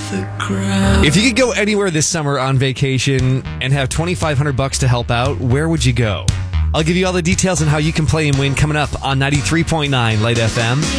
If you could go anywhere this summer on vacation and have $2,500 to help out, where would you go? I'll give you all the details on how you can play and win coming up on 93.9 Light FM.